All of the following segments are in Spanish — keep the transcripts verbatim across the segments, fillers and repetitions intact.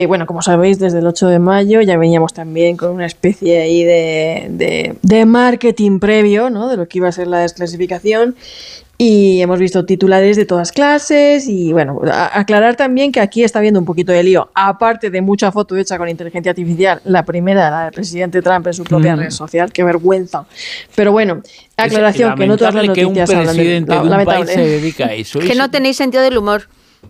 Y bueno, como sabéis, desde el ocho de mayo ya veníamos también con una especie ahí de, de, de marketing previo, ¿no?, de lo que iba a ser la desclasificación. Y hemos visto titulares de todas clases y, bueno, a- aclarar también que aquí está habiendo un poquito de lío. Aparte de mucha foto hecha con inteligencia artificial, la primera, la del presidente Trump en su propia mm. red social, qué vergüenza. Pero bueno, aclaración, que no todas las noticias que un hablan de, presidente de un lamentable. país se dedica a eso. Que no tenéis sentido del humor.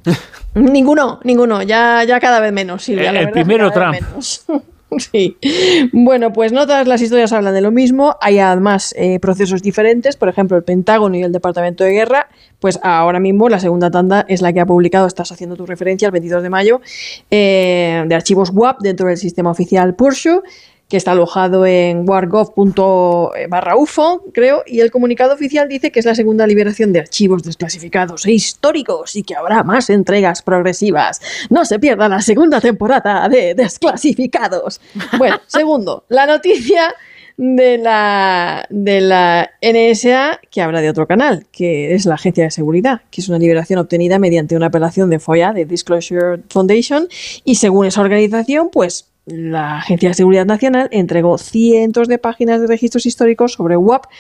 Ninguno, ninguno, ya, ya cada vez menos, Silvia. El, la el verdad, primero cada Trump. vez menos. Sí. Bueno, pues no todas las historias hablan de lo mismo. Hay además eh, procesos diferentes. Por ejemplo, el Pentágono y el Departamento de Guerra. Pues ahora mismo la segunda tanda es la que ha publicado, estás haciendo tu referencia, el veintidós de mayo, eh, de archivos W A P dentro del sistema oficial Pursu, que está alojado en wargov punto barra ufo, creo, y el comunicado oficial dice que es la segunda liberación de archivos desclasificados e históricos y que habrá más entregas progresivas. No se pierda la segunda temporada de Desclasificados. Bueno, segundo, la noticia de la, de la N S A, que habla de otro canal, que es la Agencia de Seguridad, que es una liberación obtenida mediante una apelación de FOIA, de Disclosure Foundation, y según esa organización, pues la Agencia de Seguridad Nacional entregó cientos de páginas de registros históricos sobre W A P,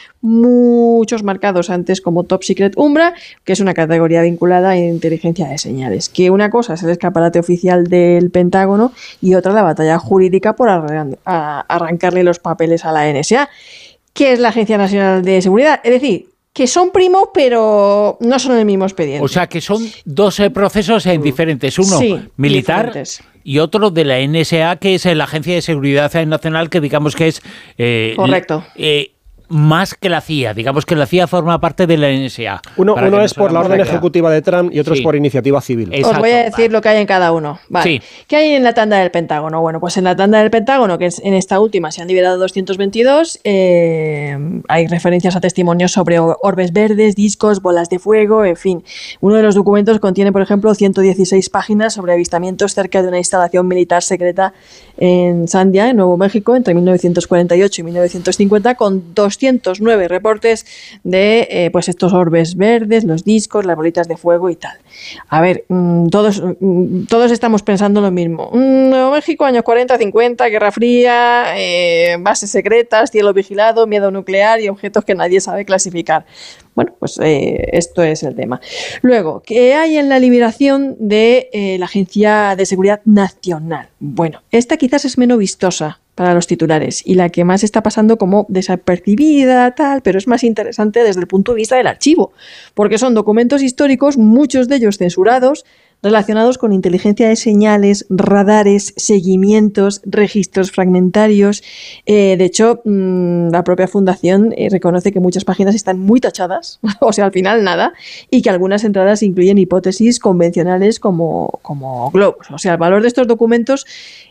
muchos marcados antes como Top Secret Umbra, que es una categoría vinculada a inteligencia de señales. Que una cosa es el escaparate oficial del Pentágono y otra la batalla jurídica por arran- a arrancarle los papeles a la N S A, que es la Agencia Nacional de Seguridad. Es decir, que son primos, pero no son el mismo expediente. O sea, que son dos eh, procesos eh, diferentes. Uno sí, militar diferentes. Y otro de la N S A, que es la Agencia de Seguridad Nacional, que digamos que es... Eh, Correcto. Eh, más que la C I A, digamos que la C I A forma parte de la N S A. Uno, uno es por la orden ejecutiva de Trump y otro sí. es por iniciativa civil. Exacto. Os voy a decir lo que hay en cada uno. Vale. Sí. ¿Qué hay en la tanda del Pentágono? Bueno, pues en la tanda del Pentágono, que es en esta última se han liberado doscientos veintidós, eh, hay referencias a testimonios sobre orbes verdes, discos, bolas de fuego, en fin. Uno de los documentos contiene, por ejemplo, ciento dieciséis páginas sobre avistamientos cerca de una instalación militar secreta en Sandia, en Nuevo México, entre mil novecientos cuarenta y ocho y mil novecientos cincuenta, con doscientos nueve reportes de eh, pues estos orbes verdes, los discos, las bolitas de fuego y tal. A ver, mmm, todos, mmm, todos estamos pensando lo mismo. Mm, Nuevo México, años cuarenta, cincuenta, Guerra Fría, eh, bases secretas, cielo vigilado, miedo nuclear y objetos que nadie sabe clasificar. Bueno, pues eh, esto es el tema. Luego, ¿qué hay en la liberación de eh, la Agencia de Seguridad Nacional? Bueno, esta quizás es menos vistosa para los titulares y la que más está pasando como desapercibida, tal, pero es más interesante desde el punto de vista del archivo, porque son documentos históricos, muchos de ellos censurados, relacionados con inteligencia de señales, radares, seguimientos, registros fragmentarios. Eh, de hecho, mmm, la propia fundación eh, reconoce que muchas páginas están muy tachadas, o sea, al final nada, y que algunas entradas incluyen hipótesis convencionales como, como globos. O sea, el valor de estos documentos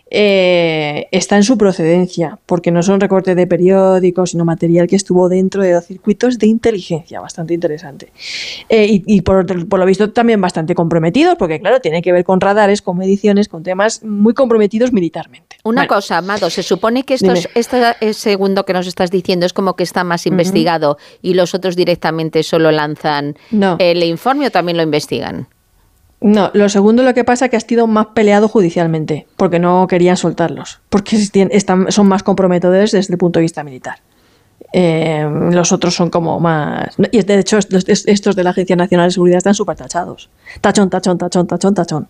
Eh, está en su procedencia, porque no son recortes de periódicos, sino material que estuvo dentro de los circuitos de inteligencia, bastante interesante. Eh, y y por, por lo visto también bastante comprometidos, porque claro, tiene que ver con radares, con mediciones, con temas muy comprometidos militarmente. Una bueno, cosa, Amado, se supone que esto es, este segundo que nos estás diciendo es como que está más uh-huh. investigado y los otros directamente solo lanzan no. el informe o también lo investigan. No, lo segundo lo que pasa es que ha sido más peleado judicialmente, porque no querían soltarlos, porque están, son más comprometedores desde el punto de vista militar. Eh, los otros son como más... Y de hecho estos, estos de la Agencia Nacional de Seguridad están súper tachados. Tachón, tachón, tachón, tachón, tachón.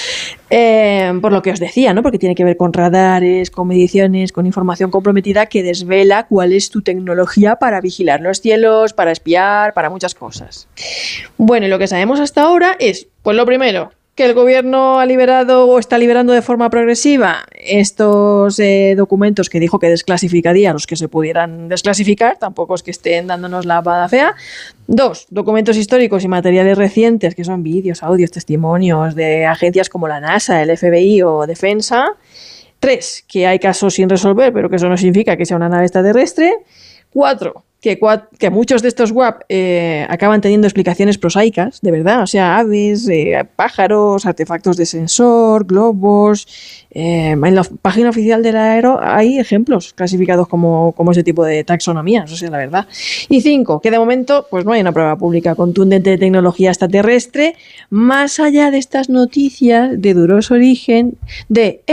Eh, por lo que os decía, ¿no? Porque tiene que ver con radares, con mediciones, con información comprometida que desvela cuál es tu tecnología para vigilar los cielos, para espiar, para muchas cosas. Bueno, y lo que sabemos hasta ahora es, pues lo primero, que el gobierno ha liberado o está liberando de forma progresiva estos eh, documentos que dijo que desclasificaría los que se pudieran desclasificar, tampoco es que estén dándonos la bada fea. Dos, documentos históricos y materiales recientes, que son vídeos, audios, testimonios de agencias como la NASA, el F B I o Defensa. Tres, que hay casos sin resolver, pero que eso no significa que sea una nave extraterrestre. Cuatro, que, que muchos de estos W A P eh, acaban teniendo explicaciones prosaicas, de verdad, o sea, aves, eh, pájaros, artefactos de sensor, globos. Eh, en la página oficial del Aero hay ejemplos clasificados como, como ese tipo de taxonomías, o sea, la verdad. Y cinco, que de momento pues no hay una prueba pública contundente de tecnología extraterrestre, más allá de estas noticias de dudoso origen de